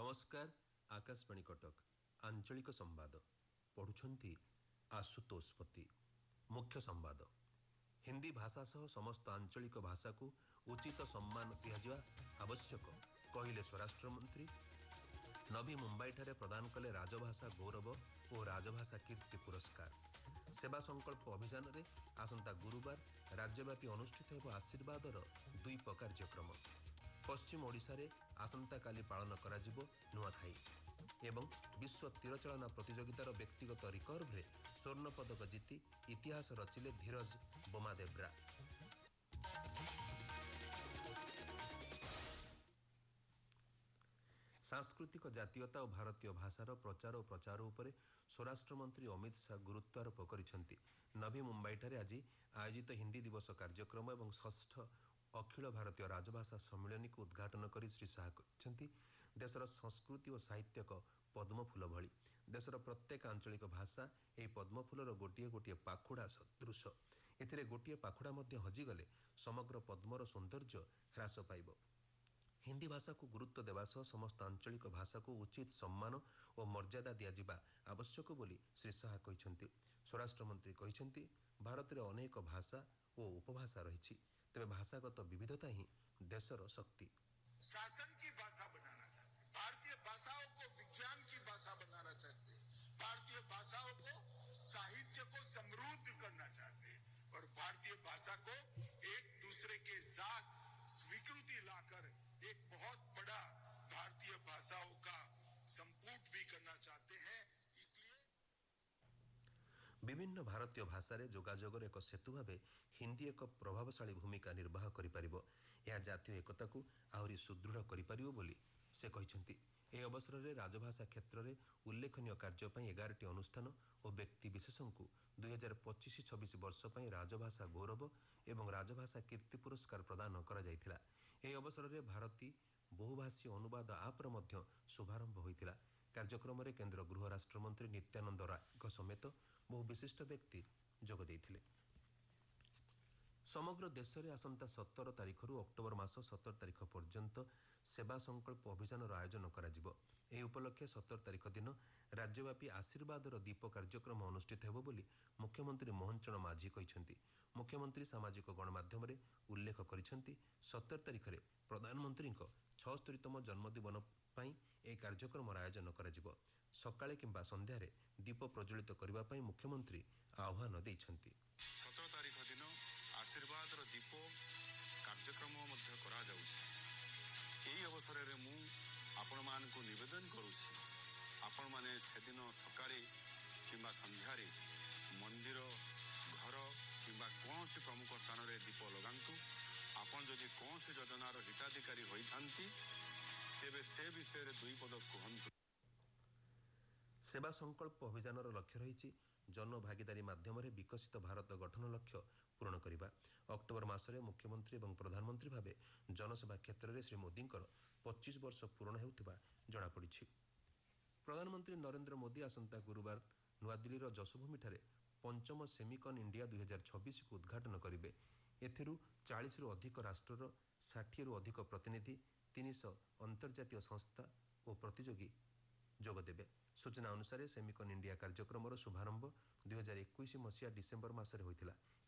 नमस्कार आकाशवाणी कटक आंचलिक संवाद पढ़ुछंती आशुतोष पति। मुख्य संवाद हिंदी भाषा सह समस्त आंचलिक भाषा को उचित सम्मान दिया आवश्यक कहले स्वराष्ट्र मंत्री। नवी मुंबई ठारे प्रदान कले राजभाषा गौरव और राजभाषा कीर्ति पुरस्कार। सेवा संकल्प अभियान रे आसंता गुरुवार राज्यव्यापी अनुष्ठित हेब आशीर्वादर द्वीप कार्यक्रम। पश्चिम ओडिशा रे आसंता काली पालन कराजिबो नुआखाई एवं विश्व तीरचालना प्रतियोगितार व्यक्तिगत रिकर्व रे स्वर्ण पदक जीति इतिहास रचिले धीरज बोमादेब्रा। सांस्कृतिक जातीयता और भारतीय भाषार प्रचार और प्रचार उपरे स्वराष्ट्र मंत्री अमित शाह गुरुत्वारोप करिसेंति। नवी मुंबई ठारे आज आयोजित हिंदी दिवस कार्यक्रम एवं षष्ठ अखिल भारतीय राजभाषा सम्मेलन को उद्घाटन करी श्री शाह कहते देशर संस्कृति और साहित्यक पद्मफूल भली देशर प्रत्येक आंचलिक भाषा यह पद्मफूलर गोटे गोटे पाखुड़ा सदृश। एथिरे गोटे पाखुड़ा मध्य हजिगले समग्र पद्मर सौंदर्य ह्रास पाइब। हिंदी भाषा को गुरुत्व देवा सह समस्त आंचलिक भाषा को उचित सम्मान और मर्यादा दिया आवश्यक बोली श्री शाह कहते। स्वराष्ट्र मंत्री कहते भारत में अनेक भाषा और उपभाषा रही तेरे भाषागत विविधता ही देशर शक्ति। शासन की भाषा बनाना चाहते, भारतीय भाषाओं को विज्ञान की भाषा बनाना चाहते, भारतीय भाषाओं को साहित्य को समृद्ध करना चाहते और भारतीय भाषा को एक दूसरे के साथ स्वीकृति लाकर एक बहुत बड़ा भारतीय भाषाओं का संपुट भी करना चाहते हैं। इसलिए विभिन्न भारतीय भाषा रे जोगाजोगर एक सेतु भाव हिंदी एक प्रभावशाली भूमिका निर्वाह करिपारिबो। यह जातीय एकता को आहुरी सुदृढ़ करिपारिबो बोली से कहिसेंति। ए अवसर रे राजभाषा क्षेत्र में उल्लेखनीय कार्य पई 11टी अनुष्ठान और व्यक्ति विशेषों को 2025-26 वर्ष पई राजभाषा गौरव एवं राजभाषा कीर्ति पुरस्कार प्रदान करा जायथिला। ए अवसर रे भारती बहुभाषीय अनुवाद आप्र मध्य शुभारंभ होइतिला। कार्यक्रम रे केंद्र गृह राष्ट्र मंत्री नित्यानंद राय समेत बहु विशिष्ट व्यक्ति जोग देइथिले। समग्र देश में आसंता 17 तारिख रु अक्टोबर मास 17 तारिख पर्यंत सेवा संकल्प अभियान आयोजन करा जिवो। एही उपलक्षे 17 तारिख दिन राज्यव्यापी आशीर्वादर दीप कार्यक्रम अनुष्ठित हेबो बोली मुख्यमंत्री मोहन चरण माझी कहिसेंति। मुख्यमंत्री सामाजिक गणमाध्यम रे उल्लेख करिसेंति 17 तारिख रे प्रधानमंत्री 76तम जन्मदिन पाई ए कार्यक्रम आयोजन करा जिवो। सकाळे किंबा संध्यारे दीप प्रज्वलित करबा पाई मुख्यमंत्री आह्वान दैछंति। 17 तारिख दिन आशीर्वाद दीप कार्यक्रम करा यही अवसर में मु आपण मान को निवेदन करुछि आपण माने सेदिन सकाळे किंबा संध्यारे मंदिर घर किंबा कौन सी प्रमुख स्थान रे दीप लगांतु। आपण जदि कौन सी योजनार हिताधिकारी होइथांती तेबे से विषय रे दुई पद कहंतु। सेवा संकल्प अभियान लक्ष्य रही जन भागीदारी माध्यम विकसित भारत गठन लक्ष्य पूरण करने। अक्टोबर मासरे मुख्यमंत्री एवं प्रधानमंत्री भावे जनसेवा क्षेत्र में श्री मोदी 25 वर्ष पूर्ण होता जनापड़ी। प्रधानमंत्री नरेंद्र मोदी आसंता गुरुवार नुआदिल्ली जशोभूमि ठारे पंचम सेमिकन इंडिया 2026 को उद्घाटन करेंगे। एथिरू 40 रु अधिक राष्ट्रर 60 रु अधिक प्रतिनिधि 300 अंतर्जातीय संस्था और प्रतियोगी जोगदेवे। सूचना अनुसार सेमिकन इंडिया कार्यक्रम शुभारंभ 2021 मसीहा डिसेम्बर मासरे होइतिला।